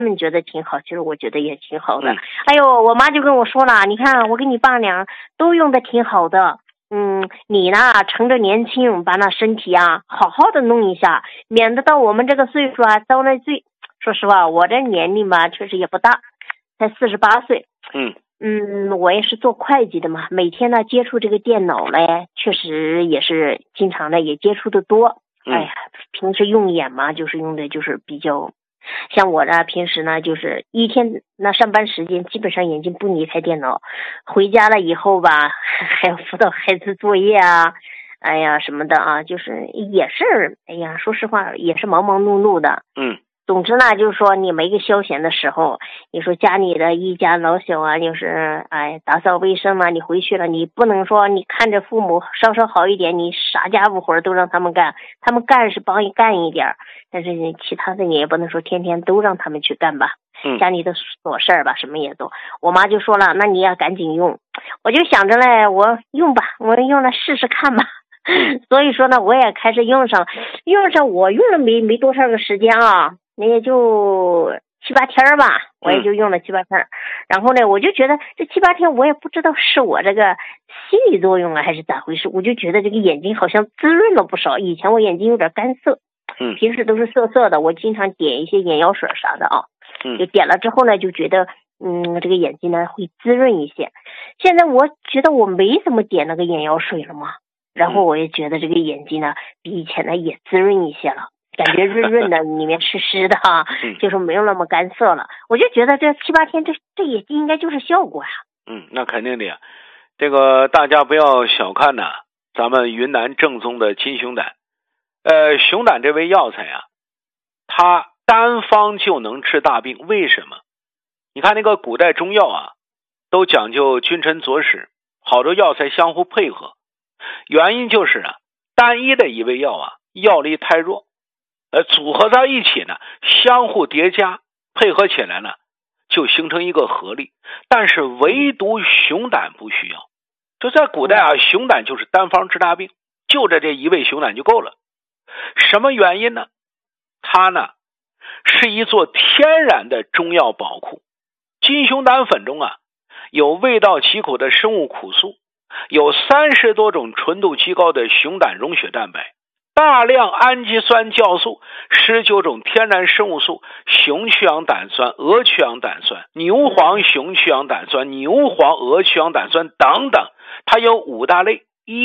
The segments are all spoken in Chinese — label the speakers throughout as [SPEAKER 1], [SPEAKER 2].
[SPEAKER 1] 们觉得挺好，其实我觉得也挺好的。哎呦，我妈就跟我说了，你看我跟你爸俩都用的挺好的，你呢趁着年轻把那身体啊好好的弄一下，免得到我们这个岁数啊遭那罪。说实话，我这年龄吧确实也不大，才48岁。我也是做会计的嘛，每天呢接触这个电脑嘞，确实也是经常的也接触的多。哎呀，平时用眼嘛，就是用的就是比较，像我这平时呢，就是一天那上班时间基本上眼睛不离开电脑，回家了以后吧，还要辅导孩子作业啊，哎呀什么的啊，就是也是，哎呀，说实话也是忙忙碌碌的。总之呢，就是说你没个消闲的时候，你说家里的一家老小啊，就是打扫卫生啊，你回去了，你不能说你看着父母稍稍好一点，你啥家务活都让他们干，他们干是帮你干一点，但是其他的你也不能说天天都让他们去干吧。家里的琐事儿吧，什么也都。我妈就说了，那你要赶紧用。我就想着嘞，我用吧，我用了试试看吧。所以说呢，我也开始用上，我用了没多少个时间啊。那也就7、8天吧，我也就用了7、8天。然后呢，我就觉得这7、8天，我也不知道是我这个心理作用啊，还是咋回事，我就觉得这个眼睛好像滋润了不少。以前我眼睛有点干涩，平时都是涩涩的，我经常点一些眼药水啥的啊，就点了之后呢，就觉得这个眼睛呢会滋润一些。现在我觉得我没怎么点那个眼药水了嘛，然后我也觉得这个眼睛呢比以前呢也滋润一些了。感觉润润的，里面湿湿的哈，就是没有那么干涩了。我就觉得这7、8天，这也应该就是效果呀。
[SPEAKER 2] 那肯定的呀。这个大家不要小看呐，咱们云南正宗的金熊胆。熊胆这味药材啊，它单方就能治大病。为什么？你看那个古代中药啊，都讲究君臣佐使，好多药材相互配合。原因就是啊，单一的一味药啊，药力太弱。组合在一起呢，相互叠加配合起来呢，就形成一个合力。但是唯独熊胆不需要。就在古代啊，熊胆就是单方治大病，就这一味熊胆就够了。什么原因呢？它呢是一座天然的中药宝库。金熊胆粉中啊，有味道奇苦的生物苦素，有30多种纯度极高的熊胆溶血蛋白，大量氨基酸酵素，19种天然生物素，雄去氧胆酸、鹅去氧胆酸、牛黄雄去氧胆酸、牛黄鹅去氧胆酸等等，它有5大类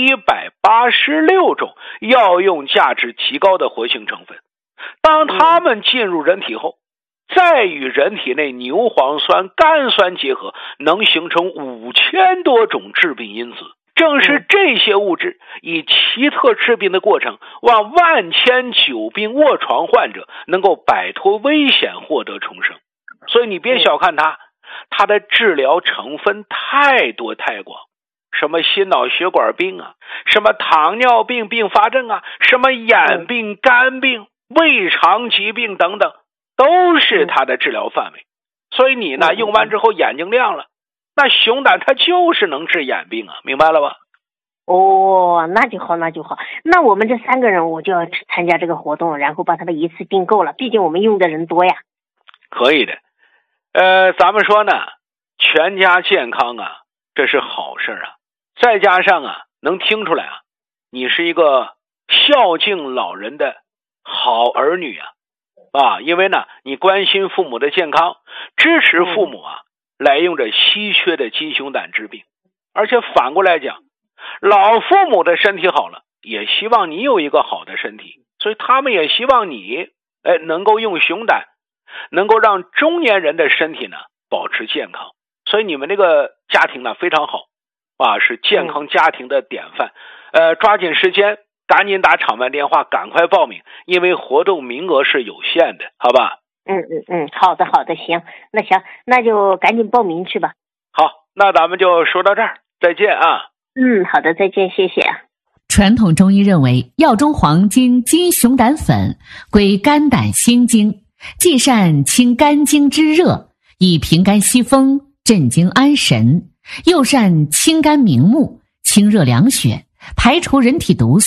[SPEAKER 2] 186种药用价值极高的活性成分。当它们进入人体后，再与人体内牛磺酸、甘酸结合，能形成5000多种致病因子。正是这些物质以奇特治病的过程，让万千久病卧床患者能够摆脱危险，获得重生。所以你别小看它的治疗成分太多太广，什么心脑血管病啊，什么糖尿病并发症啊，什么眼病、肝病、胃肠疾病等等，都是它的治疗范围。所以你呢，用完之后眼睛亮了，那熊胆它就是能治眼病啊，明白了吧？
[SPEAKER 1] 哦，那就好，那就好。那我们这3个人，我就要参加这个活动，然后把他们一次订购了，毕竟我们用的人多呀。
[SPEAKER 2] 可以的。咱们说呢，全家健康啊，这是好事啊。再加上啊，能听出来啊，你是一个孝敬老人的好儿女啊，因为呢，你关心父母的健康，支持父母啊，来用着稀缺的金熊胆治病。而且反过来讲，老父母的身体好了，也希望你有一个好的身体，所以他们也希望你能够用熊胆，能够让中年人的身体呢保持健康。所以你们这个家庭呢非常好啊，是健康家庭的典范。抓紧时间赶紧打场外电话，赶快报名，因为活动名额是有限的，好吧？
[SPEAKER 1] 好的，行，那就赶紧报名去吧。
[SPEAKER 2] 好，那咱们就说到这儿，再见啊。
[SPEAKER 1] 好的，再见，谢谢。
[SPEAKER 3] 传统中医认为，药中黄金金熊胆粉归肝胆心经，既善清肝经之热，以平肝息风，镇惊安神，又善清肝明目，清热凉血，排除人体毒素，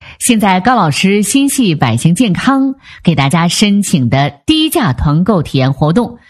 [SPEAKER 3] 现在高老师心系百姓健康给大家申请的低价团购体验活动